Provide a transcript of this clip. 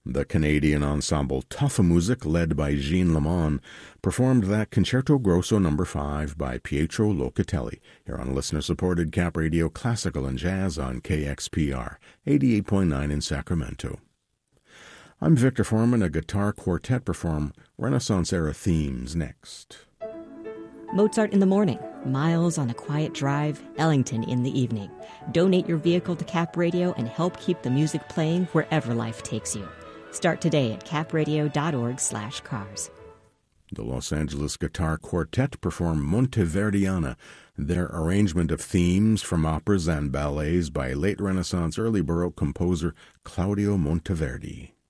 The Canadian ensemble Toffamusic, led by Jean Lamont, performed that Concerto Grosso No. 5 by Pietro Locatelli, here on listener-supported Cap Radio Classical and Jazz on KXPR, 88.9 in Sacramento. I'm Victor Foreman. A guitar quartet perform Renaissance-era themes next. Mozart in the morning, Miles on a quiet drive, Ellington in the evening. Donate your vehicle to Cap Radio and help keep the music playing wherever life takes you. Start today at capradio.org/cars. The Los Angeles Guitar Quartet perform Monteverdiana, their arrangement of themes from operas and ballets by late Renaissance, early Baroque composer Claudio Monteverdi.